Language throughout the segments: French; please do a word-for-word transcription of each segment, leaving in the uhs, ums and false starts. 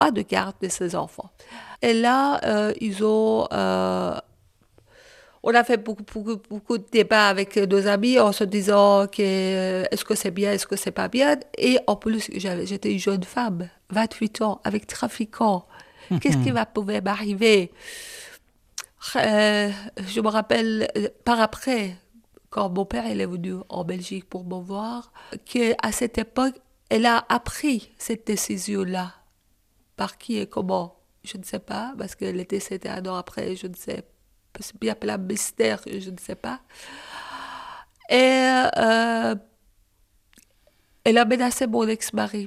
pas de garde de ses enfants. Et là, euh, ils ont... euh, on a fait beaucoup, beaucoup, beaucoup de débats avec nos amis en se disant que euh, est-ce que c'est bien, est-ce que c'est pas bien. Et en plus, j'avais- j'étais une jeune femme, vingt-huit ans, avec trafiquant. Qu'est-ce qui va pouvoir m'arriver? Euh, je me rappelle euh, par après, quand mon père il est venu en Belgique pour me voir, qu'à cette époque, elle a appris cette décision-là. Par qui et comment, je ne sais pas, parce qu'elle était décédée un an après, je ne sais pas. C'est bien plein de mystère, je ne sais pas. Et euh, elle a menacé mon ex-mari.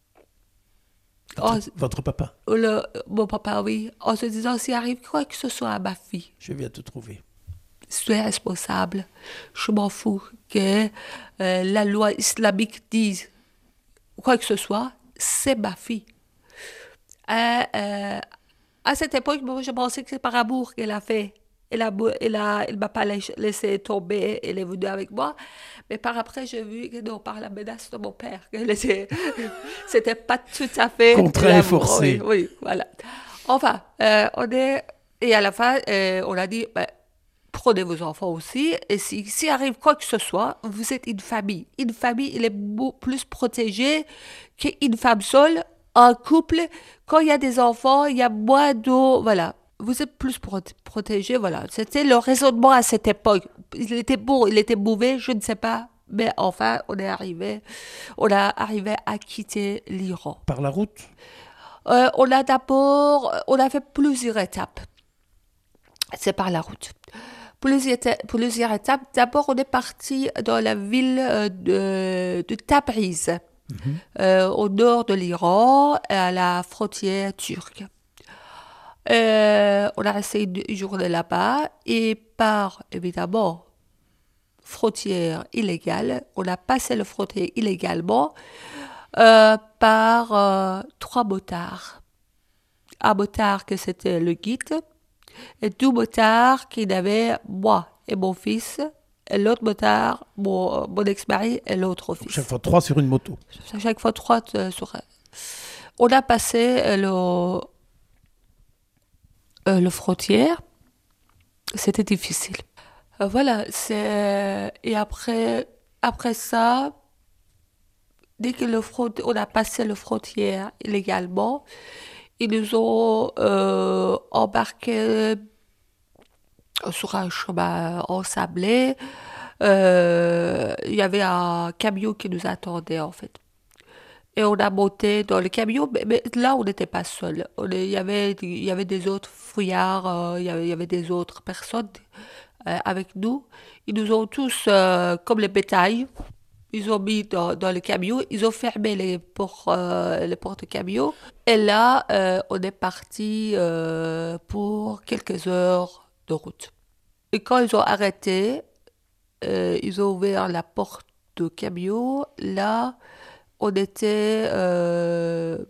En- Votre, votre papa. le- mon papa, oui, en se disant s'il arrive quoi que ce soit à ma fille, Je viens te trouver. je suis responsable. Je m'en fous que euh, la loi islamique dise quoi que ce soit, c'est ma fille. Euh, euh, à cette époque, moi, je pensais que c'est par amour qu'elle a fait. Elle a, bou- elle a, elle m'a pas lâché- laissé tomber, elle est venue avec moi. Mais par après, j'ai vu que non, par la menace de mon père, que était- c'était pas tout à fait Contraint et l'amour. Oui, forcé. oui, voilà. Enfin, euh, on est, et à la fin, euh, on a dit, ben, prenez vos enfants aussi, et si, s'il arrive quoi que ce soit, vous êtes une famille. Une famille, elle est beaucoup plus protégée qu'une femme seule. Un couple, quand il y a des enfants, il y a moins d'eau, voilà. Vous êtes plus proté- protégés, voilà. C'était le raisonnement à cette époque. Il était bon, il était mauvais, je ne sais pas. Mais enfin, on est arrivé, on a arrivé à quitter l'Iran. Par la route. Euh, on a d'abord, on a fait plusieurs étapes. C'est par la route. Plusieurs, éta- plusieurs étapes. D'abord, on est parti dans la ville euh, de, de Tabriz, Mhm. euh, au nord de l'Iran, à la frontière turque. Euh, on a resté une journée là-bas et par, évidemment, frontière illégale, on a passé la frontière illégalement euh, par euh, trois motards. Un motard que c'était le guide et deux motards qui n'avaient moi et mon fils et l'autre motard, mon, mon ex-mari et l'autre Donc, chaque fils. fois trois sur une moto. À chaque fois trois euh, sur un. On a passé euh, le, euh, le frontière. C'était difficile. Euh, voilà, c'est... Et après, après ça, dès que le front... on a passé le frontière illégalement, ils nous ont euh, embarqués sur un chemin ensablé. Euh, Il y avait un camion qui nous attendait, en fait. Et on a monté dans le camion, mais, mais là, on n'était pas seul. On est- Il y avait, il y avait des autres fouillards, euh, il y avait, il y avait des autres personnes euh, avec nous. Ils nous ont tous, euh, comme les bétails, ils ont mis dans, dans le camion, ils ont fermé les portes, euh, les portes camion. Et là, euh, on est parti euh, pour quelques heures de route. Et quand ils ont arrêté, euh, ils ont ouvert la porte du camion. Là, on était euh,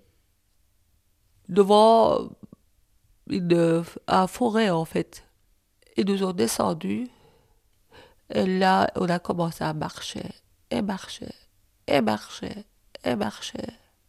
devant une, un forêt, en fait. Ils nous ont descendus. Et là, on a commencé à marcher, et marcher, et marcher, et marcher.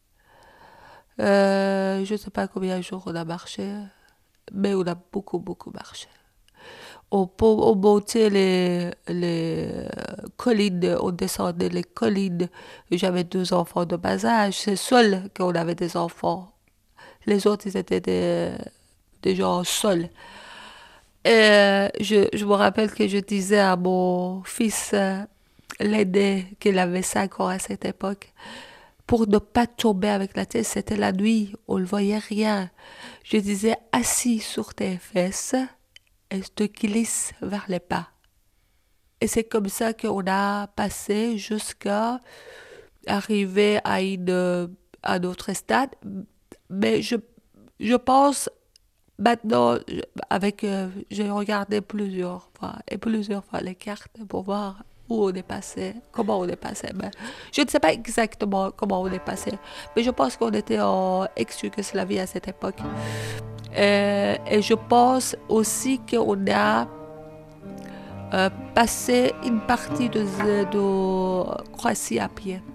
Euh, je ne sais pas combien de jours on a marché, mais on a beaucoup, beaucoup marché. On, po- on montait les, les euh, collines, on descendait les collines. J'avais deux enfants de bas âge. C'est seul qu'on avait des enfants. Les autres, ils étaient des, des gens seuls. Et je, je me rappelle que je disais à mon fils euh, l'aîné, qu'il avait cinq ans à cette époque, pour ne pas tomber avec la tête, c'était la nuit, on ne voyait rien. Je disais, assis sur tes fesses et je te glisse vers les pas. Et c'est comme ça qu'on a passé jusqu'à arriver à, une, à notre stade. Mais je, je pense maintenant, avec, euh, j'ai regardé plusieurs fois et plusieurs fois les cartes pour voir où on est passé, comment on est passé. Mais je ne sais pas exactement comment on est passé, mais je pense qu'on était en ex-Yougoslavie à cette époque. Euh, et je pense aussi qu'on a euh, passé une partie de, de Croatie à pied.